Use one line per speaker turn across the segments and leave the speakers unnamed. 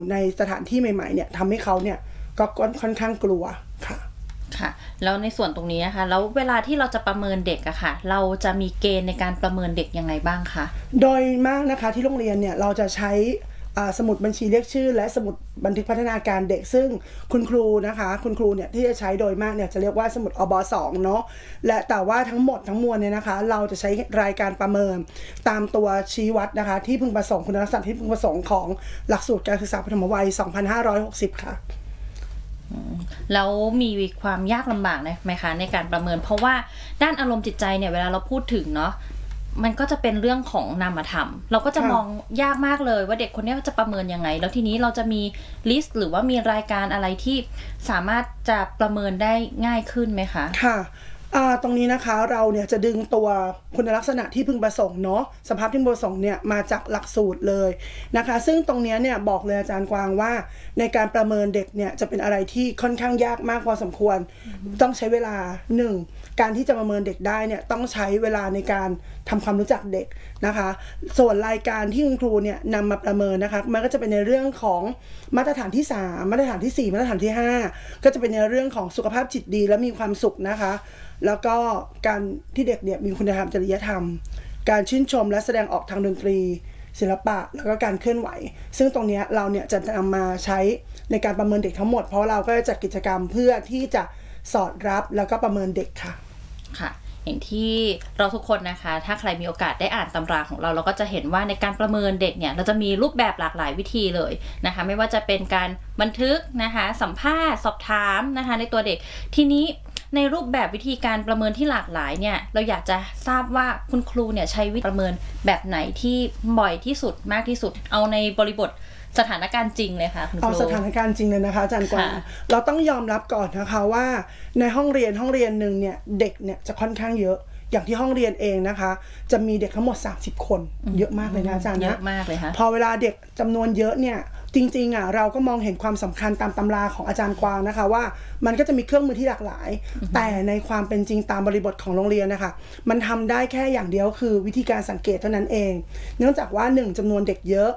ในสถานที่ใหม่ๆเนี่ยทำให้เขาเนี่ยก็ค่อนข้างกลัวค่ะ
ค่ะแล้วในส่วนตรงนี้นะคะแล้วเวลาที่เราจะประเมินเด็กอะค่ะเราจะมีเกณฑ์ในการประเมินเด็กยังไงบ้างคะ
โดยมากนะคะที่โรงเรียนเนี่ยเราจะใช้สมุดบัญชีเรียกชื่อและสมุดบันทึกพัฒนาการเด็กซึ่งคุณครูนะคะคุณครูเนี่ยที่จะใช้โดยมากเนี่ยจะเรียกว่าสมุดอบ2เนาะและแต่ว่าทั้งหมดทั้งมวลเนี่ยนะคะเราจะใช้รายการประเมินตามตัวชี้วัดนะคะที่พึงประสงค์คุณลักษณะที่พึงประสงค์ของหลักสูตรการศึกษาปฐมวัย2560ค่ะ
แล้วมีความยากลำบากไหมคะในการประเมินเพราะว่าด้านอารมณ์จิตใจเนี่ยเวลาเราพูดถึงเนาะมันก็จะเป็นเรื่องของนามธรรมเราก็จะมองยากมากเลยว่าเด็กคนนี้จะประเมินยังไงแล้วทีนี้เราจะมีลิสต์หรือว่ามีรายการอะไรที่สามารถจะประเมินได้ง่ายขึ้นไหมคะ
ค่ะตรงนี้นะคะเราเนี่ยจะดึงตัวคุณลักษณะที่พึงประสงค์เนาะสภาพที่พึงประสงค์เนี่ยมาจากหลักสูตรเลยนะคะซึ่งตรงนี้เนี่ยบอกเลยอาจารย์กวางว่าในการประเมินเด็กเนี่ยจะเป็นอะไรที่ค่อนข้างยากมากพอสมควรต้องใช้เวลาการที่จะประเมินเด็กได้เนี่ยต้องใช้เวลาในการทำความรู้จักเด็กนะคะส่วนรายการที่คุณครูเนี่ยนำมาประเมินนะคะมันก็จะเป็นในเรื่องของมาตรฐานที่3มาตรฐานที่4มาตรฐานที่5ก็จะเป็นในเรื่องของสุขภาพจิตดีและมีความสุขนะคะแล้วก็การที่เด็กเนี่ยมีคุณธรรมจริยธรรมการชื่นชมและแสดงออกทางดนตรีศิลปะแล้วก็การเคลื่อนไหวซึ่งตรงนี้เราเนี่ยจะนำมาใช้ในการประเมินเด็กทั้งหมดเพราะเราก็จะจัดกิจกรรมเพื่อที่จะสอดรับแล้วก็ประเมินเด็กค่ะ
ค่ะอย่างที่เราทุกคนนะคะถ้าใครมีโอกาสได้อ่านตำราของเราเราก็จะเห็นว่าในการประเมินเด็กเนี่ยเราจะมีรูปแบบหลากหลายวิธีเลยนะคะไม่ว่าจะเป็นการบันทึกนะคะสัมภาษณ์สอบถามนะคะในตัวเด็กทีนี้ในรูปแบบวิธีการประเมินที่หลากหลายเนี่ยเราอยากจะทราบว่าคุณครูเนี่ยใช้วิธีประเมินแบบไหนที่บ่อยที่สุดมากที่สุดเอาในบริบทสถานการณ์จริงเลยค่ะคุณครู
เอาสถานการณ์จริงเลยนะคะอาจารย์กวางเราต้องยอมรับก่อนนะคะว่าในห้องเรียนหนึ่งเนี่ยเด็กเนี่ยจะค่อนข้างเยอะอย่างที่ห้องเรียนเองนะคะจะมีเด็กทั้งหมด30คนเยอะมากเลยนะอาจารย์นะ
เยอะมากเลยค่ะ
พอเวลาเด็กจำนวนเยอะเนี่ยจริงๆเราก็มองเห็นความสำคัญตามตำราของอาจารย์กวางนะคะว่ามันก็จะมีเครื่องมือที่หลากหลายแต่ในความเป็นจริงตามบริบทของโรงเรียนนะคะมันทำได้แค่อย่างเดียวคือวิธีการสังเกตเท่านั้นเองเนื่องจากว่า1จำนวนเด็กเยอะ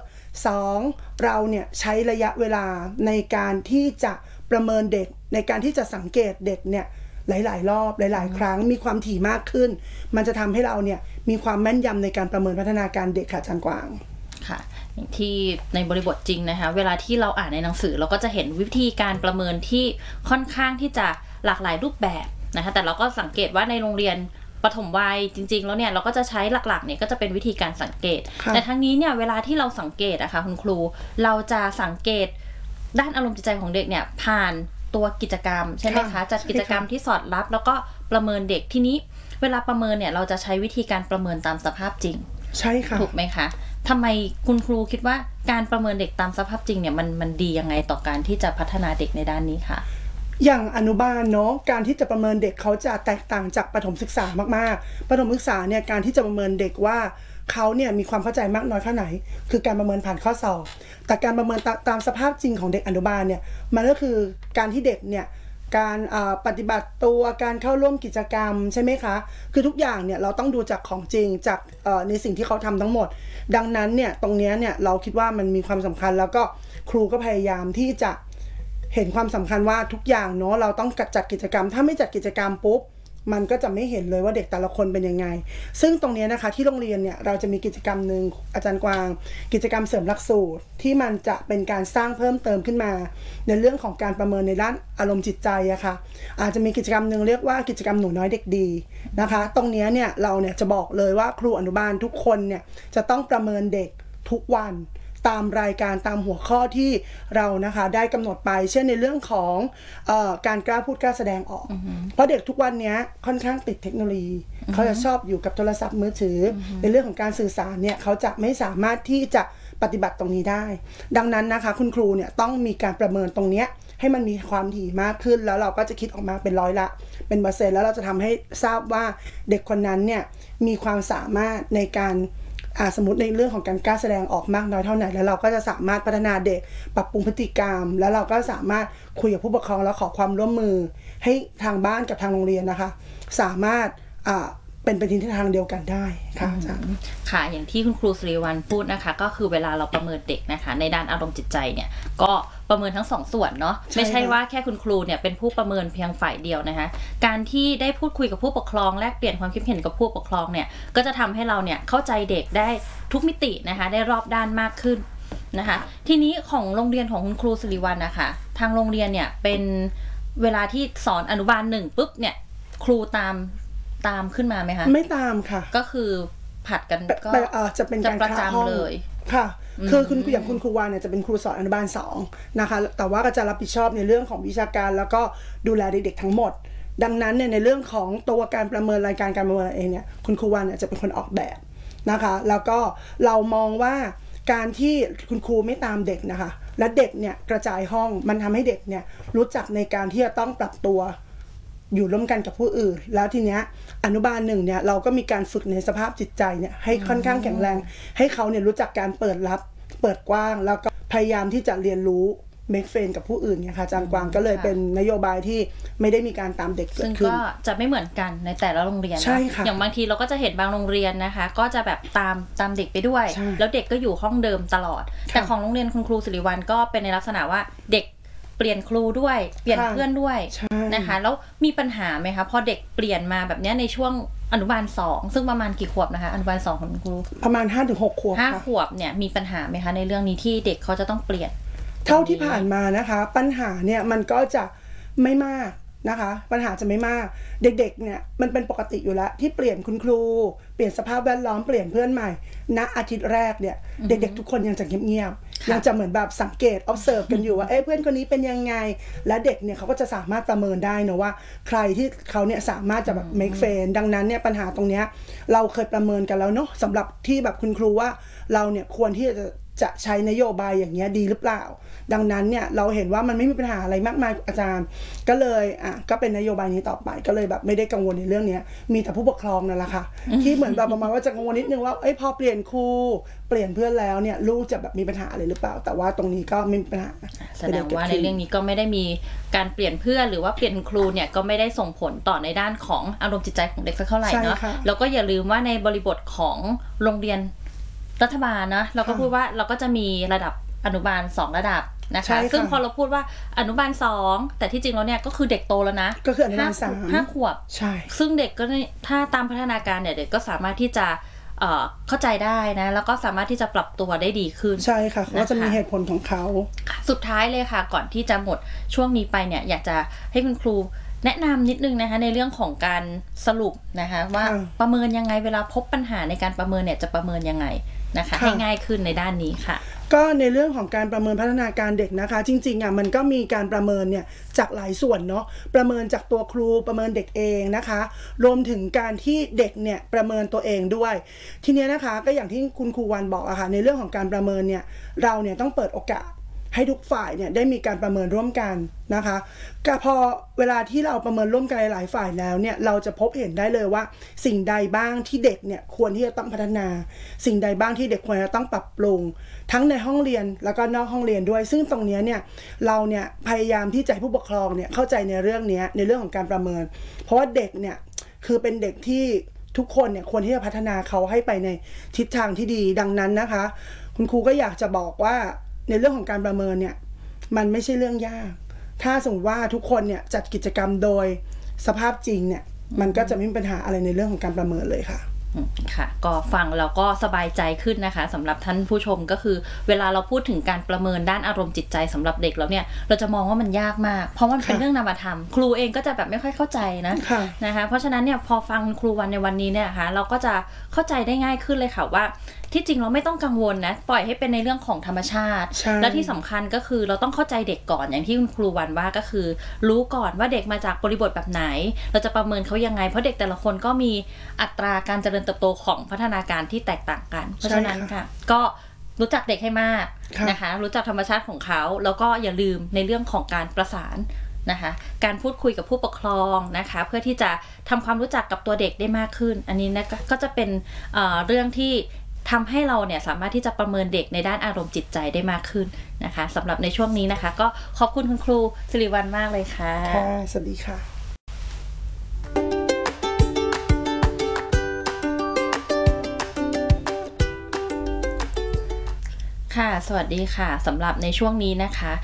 2เราเนี่ยใช้ระยะเวลาในการที่จะประเมินเด็กในการที่จะสังเกตเด็กเนี่ยหลายๆรอบหลายๆครั้งมีความถี่มากขึ้นมันจะทำให้เราเนี่ยมีความแม่นยำในการประเมินพัฒนาการเด็กค่ะอาจารย์กวาง
ค่ะอย่างที่ในบริบทจริงนะคะเวลาที่เราอ่านในหนังสือเราก็จะเห็นวิธีการประเมินที่ค่อนข้างที่จะหลากหลายรูปแบบนะคะแต่เราก็สังเกตว่าในโรงเรียนปฐมวัยจริงๆแล้วเนี่ยเราก็จะใช้หลักๆเนี่ยก็จะเป็นวิธีการสังเกตแต่ทั้งนี้เนี่ยเวลาที่เราสังเกตอะคะคุณครูเราจะสังเกตด้านอารมณ์จิตใจของเด็กเนี่ยผ่านตัวกิจกรรมใช่ไหมคะจัดกิจกรรมที่สอดรับแล้วก็ประเมินเด็กทีนี้เวลาประเมินเนี่ยเราจะใช้วิธีการประเมินตามสภาพจริง
ใช่ค่ะ
ถูกไหมคะทำไมคุณครูคิดว่าการประเมินเด็กตามสภาพจริงเนี่ยมันดียังไงต่อการที่จะพัฒนาเด็กในด้านนี้คะ
อย่างอนุบาลเนาะการที่จะประเมินเด็กเขาจะแตกต่างจากประถมศึกษามากๆประถมศึกษาเนี่ยการที่จะประเมินเด็กว่าเขาเนี่ยมีความเข้าใจมากน้อยแค่ไหนคือการประเมินผ่านข้อสอบแต่การประเมินตามสภาพจริงของเด็กอนุบาลเนี่ยมันก็คือการที่เด็กเนี่ยการปฏิบัติตัวการเข้าร่วมกิจกรรมใช่ไหมคะคือทุกอย่างเนี่ยเราต้องดูจากของจริงจากในสิ่งที่เขาทำทั้งหมดดังนั้นเนี่ยตรงนี้เนี่ยเราคิดว่ามันมีความสำคัญแล้วก็ครูก็พยายามที่จะเห็นความสำคัญว่าทุกอย่างเนาะเราต้องจัดกิจกรรมถ้าไม่จัดกิจกรรมปุ๊บมันก็จะไม่เห็นเลยว่าเด็กแต่ละคนเป็นยังไงซึ่งตรงนี้นะคะที่โรงเรียนเนี่ยเราจะมีกิจกรรมหนึ่งอาจารย์กวางกิจกรรมเสริมหลักสูตรที่มันจะเป็นการสร้างเพิ่มเติมขึ้นมาในเรื่องของการประเมินในด้านอารมณ์จิตใจอะค่ะอาจจะมีกิจกรรมหนึ่งเรียกว่ากิจกรรมหนูน้อยเด็กดีนะคะตรงนี้เนี่ยเราเนี่ยจะบอกเลยว่าครูอนุบาลทุกคนเนี่ยจะต้องประเมินเด็กทุกวันตามรายการตามหัวข้อที่เรานะคะได้กำหนดไปเช่นในเรื่องของการกล้าพูดกล้าแสดงออกเพราะเด็กทุกวันนี้ค่อนข้างติดเทคโนโลยีเขาจะชอบอยู่กับโทรศัพท์มือถือในเรื่องของการสื่อสารเนี่ยเขาจะไม่สามารถที่จะปฏิบัติตรงนี้ได้ดังนั้นนะคะคุณครูเนี่ยต้องมีการประเมินตรงนี้ให้มันมีความถี่มากขึ้นแล้วเราก็จะคิดออกมาเป็นร้อยละเป็นเปอร์เซ็นต์แล้วเราจะทำให้ทราบว่าเด็กคนนั้นเนี่ยมีความสามารถในการสมมติในเรื่องของการกล้าแสดงออกมากน้อยเท่าไหร่แล้วเราก็จะสามารถพัฒนาเด็กปรับปรุงพฤติกรรมแล้วเราก็สามารถคุยกับผู้ปกครองแล้วขอความร่วมมือให้ทางบ้านกับทางโรงเรียนนะคะสามารถเป็นไปทิศทางเดียวกันได้ค่ะอาจารย์
ค่ะอย่างที่คุณครูสิริวัลย์พูดนะคะก็คือเวลาเราประเมินเด็กนะคะในด้านอารมณ์จิตใจเนี่ยก็ประเมินทั้งสองส่วนเนาะไม่ใช่ว่าแค่คุณครูเนี่ยเป็นผู้ประเมินเพียงฝ่ายเดียวนะคะการที่ได้พูดคุยกับผู้ปกครองแลกเปลี่ยนความคิดเห็นกับผู้ปกครองเนี่ยก็จะทำให้เราเนี่ยเข้าใจเด็กได้ทุกมิตินะคะได้รอบด้านมากขึ้นนะคะทีนี้ของโรงเรียนของคุณครูสิริวัลย์นะคะทางโรงเรียนเนี่ยเป็นเวลาที่สอนอนุบาล1ปุ๊บเนี่ยครูตามขึ้นมาไหมคะ
ไม่ตามค่ะ
ก็คือผัดกันก็
จะเป็นการ
ประจำเลย
ค่ะคืออย่างคุณครูวานเนี่ยจะเป็นครูสอนอนุบาล2นะคะแต่ว่าก็จะรับผิดชอบในเรื่องของวิชาการแล้วก็ดูแลเด็กๆทั้งหมดดังนั้นเนี่ยในเรื่องของตัวการประเมินรายการการประเมินเองเนี่ยคุณครูวานเนี่ยจะเป็นคนออกแบบนะคะแล้วก็เรามองว่าการที่คุณครูไม่ตามเด็กนะคะและเด็กเนี่ยกระจายห้องมันทำให้เด็กเนี่ยรู้จักในการที่จะต้องปรับตัวอยู่ร่วมกันกับผู้อื่นแล้วทีเนี้ยอนุบาล1เนี่ยเราก็มีการฝึกในสภาพจิตใจเนี่ยให้ค่อนข้างแข็งแรงให้เขาเนี่ยรู้จักการเปิดรับเปิดกว้างแล้วก็พยายามที่จะเรียนรู้make friend กับผู้อื่นเนี่ยค่ะอาจารย์กวางก็เลยเป็นนโยบายที่ไม่ได้มีการตามเด็กเกิดขึ้นซึ่ง
ก็จะไม่เหมือนกันในแต่ละโรงเรียน
ใช่ค่ะ
อย่างบางทีเราก็จะเห็นบางโรงเรียนนะคะก็จะแบบตามเด็กไปด้วยแล้วเด็กก็อยู่ห้องเดิมตลอดแต่ของโรงเรียนคุณครูสิริวัลย์ก็เป็นในลักษณะว่าเด็กเปลี่ยนครูด้วยเปลี่ยนเพื่อนด้วยนะคะแล้วมีปัญหาไหมคะพอเด็กเปลี่ยนมาแบบนี้ในช่วงอนุบาล2ซึ่งประมาณกี่ขวบนะคะอนุบาล2ของคุณครู
ประมาณ 5-6 ขวบ
5 ขวบเนี่ยมีปัญหาไหมคะในเรื่องนี้ที่เด็กเขาจะต้องเปลี่ยน
เท่าที่ผ่านมานะคะปัญหาเนี่ยมันก็จะไม่มากนะคะปัญหาจะไม่มากเด็กๆเนี่ยมันเป็นปกติอยู่แล้วที่เปลี่ยนคุณครูเปลี่ยนสภาพแวดล้อมเปลี่ยนเพื่อนใหม่ณอาทิตย์แรกเนี่ยเด็กๆทุกคนยังจะเงียบๆยังจะเหมือนแบบสังเกต observe กันอยู่ว่าเพื่อนคนนี้เป็นยังไงและเด็กเนี่ยเขาก็จะสามารถประเมินได้นะว่าใครที่เขาเนี่ยสามารถจะแบบ make friend ดังนั้นเนี่ยปัญหาตรงเนี้ยเราเคยประเมินกันแล้วเนาะสำหรับที่แบบคุณครูว่าเราเนี่ยควรที่จะใช้นโยบายอย่างเงี้ยดีหรือเปล่าดังนั้นเนี่ยเราเห็นว่ามันไม่มีปัญหาอะไรมากมายอาจารย์ก็เลยก็เป็นนโยบายนี้ต่อไปก็เลยแบบไม่ได้กังวลในเรื่องนี้มีแต่ผู้ปกครองนั่นแหละค่ะที่เหมือนแบบประมาณว่าจะกังวลนิดนึงว่าพอเปลี่ยนครูเปลี่ยนเพื่อนแล้วเนี่ยลูกจะแบบมีปัญหาอะไรหรือเปล่าแต่ว่าตรงนี้ก็ไม่มีปัญหา
แสดงว่าในเรื่องนี้ก็ไม่ได้มีการเปลี่ยนเพื่อนหรือว่าเปลี่ยนครูเนี่ยก็ไม่ได้ส่งผลต่อในด้านของอารมณ์จิตใจของเด็กสักเท่าไหร่เนาะแล้วก็อย่าลืมว่าในบริบทของโรงเรียนรัฐบาลนะเราก็พูดว่าเราก็จะมีระดับอนุบาล2ระดับนะคะซึ่งพอเราพูดว่าอนุบาล2แต่ที่จริงแล้วเนี่ยก็คือเด็กโตแล้วนะ
ก็คืออนุบาล
5 ขวบ
ใช่
ซึ่งเด็กก็ถ้าตามพัฒนาการเนี่ยเด็กก็สามารถที่จะเข้าใจได้นะแล้วก็สามารถที่จะปรับตัวได้ดีขึ้น
ใช่ค่ะเขาจะมีเหตุผลของเขา
สุดท้ายเลยค่ะก่อนที่จะหมดช่วงนี้ไปเนี่ยอยากจะให้คุณครูแนะนำนิดนึงนะคะในเรื่องของการสรุปนะคะว่าประเมินยังไงเวลาพบปัญหาในการประเมินเนี่ยจะประเมินยังไงนะคะให้ง่ายขึ้นในด้านนี้ค่ะ
ก็ในเรื่องของการประเมินพัฒนาการเด็กนะคะจริงๆมันก็มีการประเมินเนี่ยจากหลายส่วนเนาะประเมินจากตัวครูประเมินเด็กเองนะคะรวมถึงการที่เด็กเนี่ยประเมินตัวเองด้วยทีนี้นะคะก็อย่างที่คุณครูวันบอกอะค่ะในเรื่องของการประเมินเนี่ยเราเนี่ยต้องเปิดโอกาสให้ทุกฝ่ายเนี่ยได้มีการประเมินร่วมกันนะคะก็พอเวลาที่เราประเมินร่วมกันหลายฝ่ายแล้วเนี่ยเราจะพบเห็นได้เลยว่าสิ่งใดบ้างที่เด็กเนี่ยควรที่จะต้องพัฒนาสิ่งใดบ้างที่เด็กควรจะต้องปรับปรุงทั้งในห้องเรียนแล้วก็นอกห้องเรียนด้วยซึ่งตรงนี้เนี่ยเราเนี่ยพยายามที่จะให้ผู้ปกครองเนี่ยเข้าใจในเรื่องนี้ในเรื่องของการประเมินเพราะว่าเด็กเนี่ยคือเป็นเด็กที่ทุกคนเนี่ยควรที่จะพัฒนาเขาให้ไปในทิศทางที่ดีดังนั้นนะคะคุณครูก็อยากจะบอกว่าในเรื่องของการประเมินเนี่ยมันไม่ใช่เรื่องยากถ้าสมมติว่าทุกคนเนี่ยจัดกิจกรรมโดยสภาพจริงเนี่ยมันก็จะไม่มีปัญหาอะไรในเรื่องของการประเมินเลยค่ะ
ค่ะก็ฟังแล้วก็สบายใจขึ้นนะคะสำหรับท่านผู้ชมก็คือเวลาเราพูดถึงการประเมินด้านอารมณ์จิตใจสำหรับเด็กแล้วเนี่ยเราจะมองว่ามันยากมากเพราะมันเป็นเรื่องนามธรรมครูเองก็จะแบบไม่ค่อยเข้าใจนะคะเพราะฉะนั้นเนี่ยพอฟังครูวันในวันนี้เนี่ยค่ะเราก็จะเข้าใจได้ง่ายขึ้นเลยค่ะว่าที่จริงเราไม่ต้องกังวลนะปล่อยให้เป็นในเรื่องของธรรมชาติและที่สำคัญก็คือเราต้องเข้าใจเด็กก่อนอย่างที่คุณครูวันว่าก็คือรู้ก่อนว่าเด็กมาจากบริบทแบบไหนเราจะประเมินเขายังไงเพราะเด็กแต่ละคนก็มีอัตราการเจริญเติบโตของพัฒนาการที่แตกต่างกันเพราะฉะนั้นค่ะก็รู้จักเด็กให้มากนะคะรู้จักธรรมชาติของเขาแล้วก็อย่าลืมในเรื่องของการประสานนะคะการพูดคุยกับผู้ปกครองนะคะเพื่อที่จะทำความรู้จักกับตัวเด็กได้มากขึ้นอันนี้นะก็จะเป็นเรื่องที่ทำให้เราเนี่ยสามารถที่จะประเมินเด็กในด้านอารมณ์จิตใจได้มากขึ้นนะคะสำหรับในช่วงนี้นะคะก็ขอบคุณคุณครูสิริวัลย์มากเลยค่ะ
สวัสดีค่ะ
สวัสดีค่ะสำหรับในช่วงนี้นะคะ